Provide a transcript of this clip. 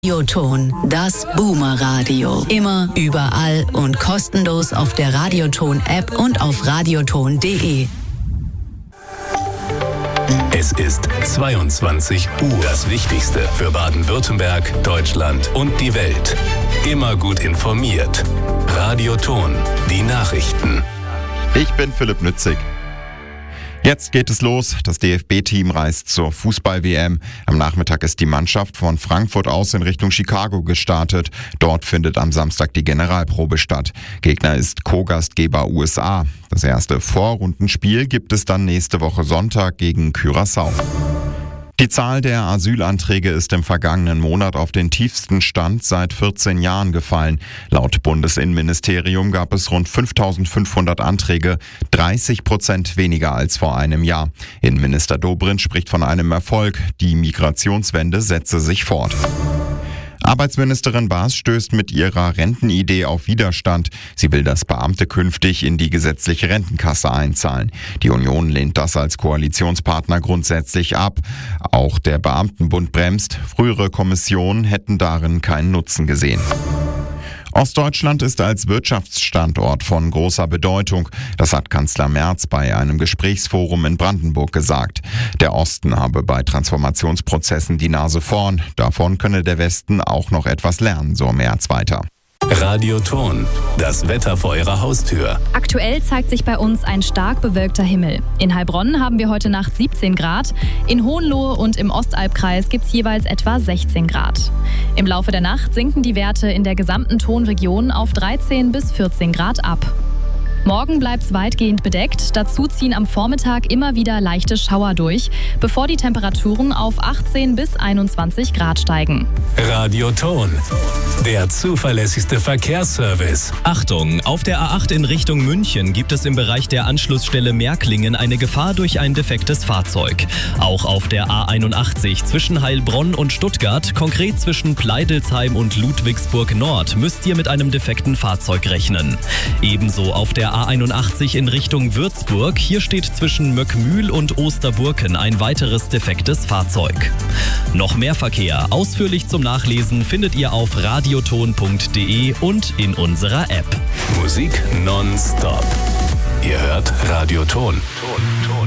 Radioton, das Boomer-Radio. Immer, überall und kostenlos auf der Radioton-App und auf radioton.de. Es ist 22 Uhr. Das Wichtigste für Baden-Württemberg, Deutschland und die Welt. Immer gut informiert. Radioton, die Nachrichten. Ich bin Philipp Nützig. Jetzt geht es los. Das DFB-Team reist zur Fußball-WM. Am Nachmittag ist die Mannschaft von Frankfurt aus in Richtung Chicago gestartet. Dort findet am Samstag die Generalprobe statt. Gegner ist Co-Gastgeber USA. Das erste Vorrundenspiel gibt es dann nächste Woche Sonntag gegen Curaçao. Die Zahl der Asylanträge ist im vergangenen Monat auf den tiefsten Stand seit 14 Jahren gefallen. Laut Bundesinnenministerium gab es rund 5.500 Anträge, 30% weniger als vor einem Jahr. Innenminister Dobrindt spricht von einem Erfolg. Die Migrationswende setze sich fort. Arbeitsministerin Baas stößt mit ihrer Rentenidee auf Widerstand. Sie will, dass Beamte künftig in die gesetzliche Rentenkasse einzahlen. Die Union lehnt das als Koalitionspartner grundsätzlich ab. Auch der Beamtenbund bremst. Frühere Kommissionen hätten darin keinen Nutzen gesehen. Ostdeutschland ist als Wirtschaftsstandort von großer Bedeutung. Das hat Kanzler Merz bei einem Gesprächsforum in Brandenburg gesagt. Der Osten habe bei Transformationsprozessen die Nase vorn. Davon könne der Westen auch noch etwas lernen, so Merz weiter. Radioton, das Wetter vor Ihrer Haustür. Aktuell zeigt sich bei uns ein stark bewölkter Himmel. In Heilbronn haben wir heute Nacht 17 Grad. In Hohenlohe und im Ostalbkreis gibt es jeweils etwa 16 Grad. Im Laufe der Nacht sinken die Werte in der gesamten Tonregion auf 13 bis 14 Grad ab. Morgen bleibt es weitgehend bedeckt. Dazu ziehen am Vormittag immer wieder leichte Schauer durch, bevor die Temperaturen auf 18 bis 21 Grad steigen. Radioton, der zuverlässigste Verkehrsservice. Achtung, auf der A8 in Richtung München gibt es im Bereich der Anschlussstelle Märklingen eine Gefahr durch ein defektes Fahrzeug. Auch auf der A81 zwischen Heilbronn und Stuttgart, konkret zwischen Pleidelsheim und Ludwigsburg Nord, müsst ihr mit einem defekten Fahrzeug rechnen. Ebenso auf der A81 in Richtung Würzburg. Hier steht zwischen Möckmühl und Osterburken ein weiteres defektes Fahrzeug. Noch mehr Verkehr ausführlich zum Nachlesen findet ihr auf radioton.de und in unserer App. Musik nonstop. Ihr hört Radioton.